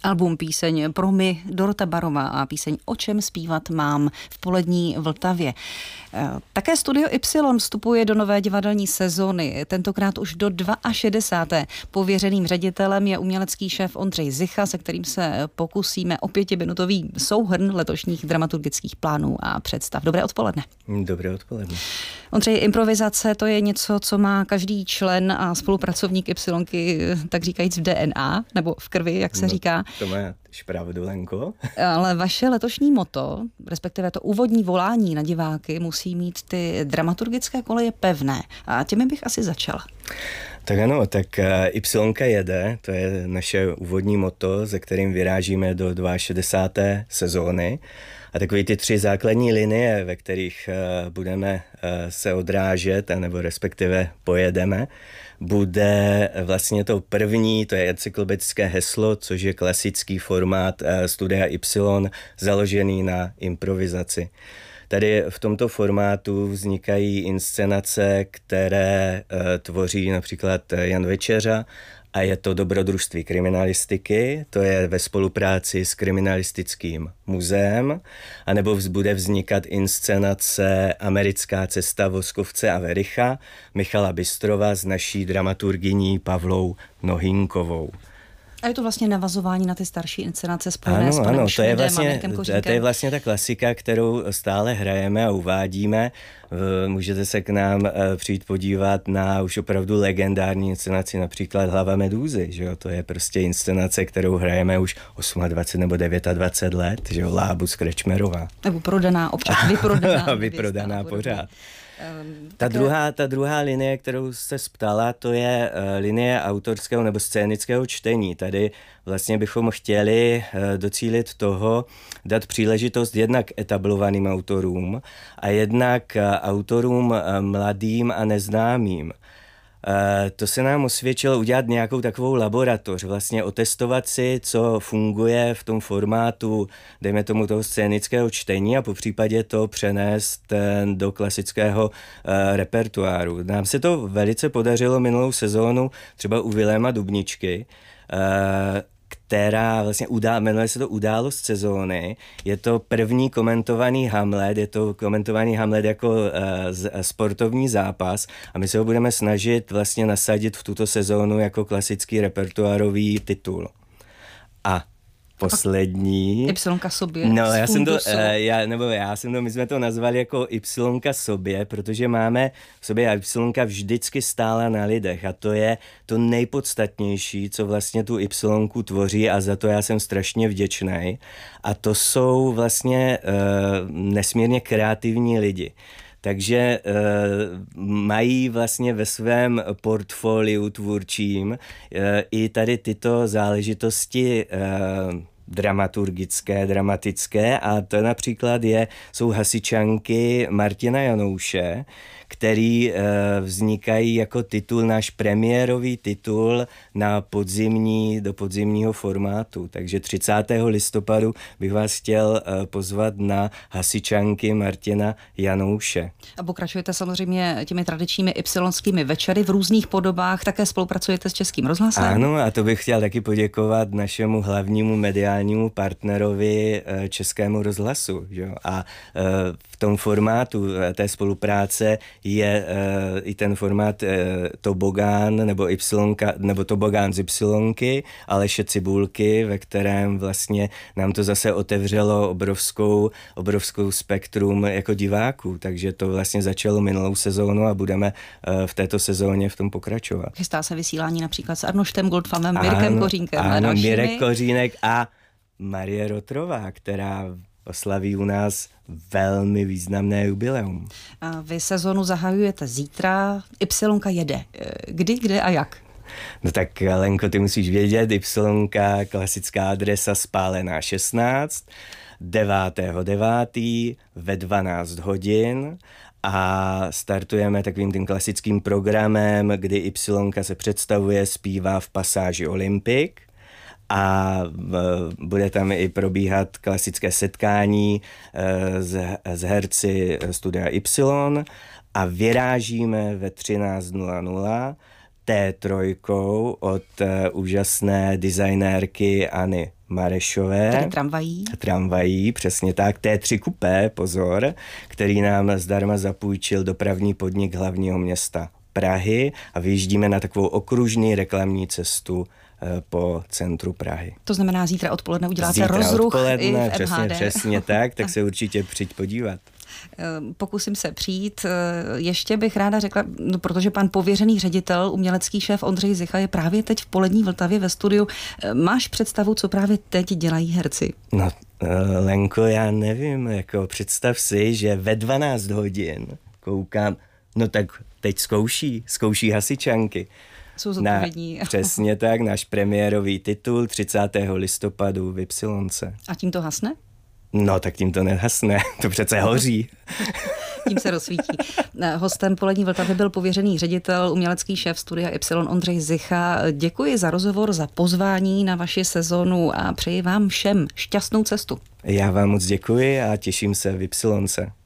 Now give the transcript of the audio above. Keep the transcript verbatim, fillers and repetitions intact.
Album píseň Pro my, Dorota Barová a píseň O čem zpívat mám v polední Vltavě. Také Studio Y vstupuje do nové divadelní sezóny, tentokrát už do šedesáté druhé Pověřeným ředitelem je umělecký šéf Ondřej Zicha, se kterým se pokusíme o pětiminutový souhrn letošních dramaturgických plánů a představ. Dobré odpoledne. Dobré odpoledne. Ondřej, improvizace to je něco, co má každý člen a spolupracovník Ypsilonky, tak říkajíc v D N A, nebo v krvi, jak se no, říká. To máš pravdu, Lenko. Ale vaše letošní motto, respektive to úvodní volání na diváky, musí mít ty dramaturgické koleje pevné. A těmi bych asi začala. Tak ano, tak Ypsilonka jede, to je naše úvodní motto, se kterým vyrážíme do šedesáté druhé sezóny. A takové ty tři základní linie, ve kterých budeme se odrážet, nebo respektive pojedeme, bude vlastně to první, to je encyklopedické heslo, což je klasický formát Studia Y, založený na improvizaci. Tady v tomto formátu vznikají inscenace, které e, tvoří například Jan Večeřa, a je to Dobrodružství kriminalistiky, to je ve spolupráci s Kriminalistickým muzeem, anebo bude vznikat inscenace Americká cesta Voskovce a Vericha Michala Bystrova s naší dramaturgyní Pavlou Nohinkovou. A je to vlastně navazování na ty starší inscenace spojené ano, s panem ano, Šmídem, to je vlastně, Kořínkem. To je vlastně ta klasika, kterou stále hrajeme a uvádíme. Můžete se k nám přijít podívat na už opravdu legendární inscenaci, například Hlava medúzy, že jo? To je prostě inscenace, kterou hrajeme už dvacet osm nebo dvacet devět let, že jo? Lábus Krečmerová. Nebo prodaná, občas vyprodaná. vyprodaná pořád. Ta druhá, ta druhá linie, kterou se ptala, to je uh, linie autorského nebo scénického čtení. Tady vlastně bychom chtěli uh, docílit toho, dát příležitost jednak etablovaným autorům a jednak uh, autorům uh, mladým a neznámým. Uh, to se nám osvědčilo udělat nějakou takovou laboratoř, vlastně otestovat si, co funguje v tom formátu, dejme tomu toho scénického čtení a po případě to přenést uh, do klasického uh, repertoáru. Nám se to velice podařilo minulou sezónu, třeba u Viléma Dubničky, uh, která vlastně udá, jmenuje se to Událost sezóny. Je to první komentovaný Hamlet, je to komentovaný Hamlet jako uh, z, sportovní zápas a my se ho budeme snažit vlastně nasadit v tuto sezónu jako klasický repertoárový titul. A poslední. Ypsilonka sobě. No, já jsem to, uh, já, nebo já jsem to, my jsme to nazvali jako Ypsilonka sobě, protože máme v sobě a Ypsilonka vždycky stála na lidech a to je to nejpodstatnější, co vlastně tu Ypsilonku tvoří a za to já jsem strašně vděčný. A to jsou vlastně uh, nesmírně kreativní lidi. Takže uh, mají vlastně ve svém portfoliu tvůrčím uh, i tady tyto záležitosti uh, dramaturgické, dramatické a to například je, jsou Hasičanky Martina Janouše, který e, vznikají jako titul, náš premiérový titul na podzimní, do podzimního formátu. Takže třicátého listopadu bych vás chtěl e, pozvat na Hasičanky Martina Janouše. A pokračujete samozřejmě těmi tradičními ypsilonskými večery v různých podobách, také spolupracujete s Českým rozhlasem? Ano, a to bych chtěl taky poděkovat našemu hlavnímu mediálnímu partnerovi e, Českému rozhlasu. Že? A e, v tom formátu té spolupráce je uh, i ten formát uh, Tobogán nebo Ypsilonka, nebo Tobogán z Ypsilonky, Aleše Cibulky, ve kterém vlastně nám to zase otevřelo obrovskou, obrovskou spektrum jako diváků, takže to vlastně začalo minulou sezónu a budeme uh, v této sezóně v tom pokračovat. Chystá se vysílání například s Arnoštem Goldfamem, Mirkem Kořínkem. Ano, Mirek Kořínek a Marie Rotrová, která oslaví u nás velmi významné jubileum. A vy sezonu zahajujete zítra. Ypsilonka jede. Kdy, kde a jak? No tak, Lenko, ty musíš vědět, Ypsilonka, klasická adresa Spálená šestnáct, devátého devátého ve dvanáct hodin a startujeme takovým tím klasickým programem, kdy Ypsilonka se představuje, zpívá v pasáži Olympic. A bude tam i probíhat klasické setkání s, s herci Studia Y a vyrážíme ve třináct nula nula té tři od úžasné designérky Anny Marešové. Tedy tramvají. Tramvají, přesně tak. T tři kupé, pozor, který nám zdarma zapůjčil dopravní podnik hlavního města Prahy a vyjíždíme na takovou okružní reklamní cestu po centru Prahy. To znamená, zítra odpoledne uděláte zítra rozruch odpoledne, i v přesně, M H D. přesně tak, tak se určitě přijď podívat. Pokusím se přijít. Ještě bych ráda řekla, no, protože pan pověřený ředitel, umělecký šéf Ondřej Zicha je právě teď v Polední Vltavě ve studiu. Máš představu, co právě teď dělají herci? No, Lenko, já nevím, jako představ si, že ve dvanáct hodin koukám, no tak teď zkouší, zkouší hasičanky. Jsou zodpovědní. Na, přesně tak, náš premiérový titul třicátého listopadu v Ypsilonce. A tím to hasne? No, tak tím to nehasne, to přece hoří. Tím se rozsvítí. Hostem Polední Vltavy byl pověřený ředitel, umělecký šéf studia Y Ondřej Zicha. Děkuji za rozhovor, za pozvání na vaši sezonu a přeji vám všem šťastnou cestu. Já vám moc děkuji a těším se v Ypsilonce.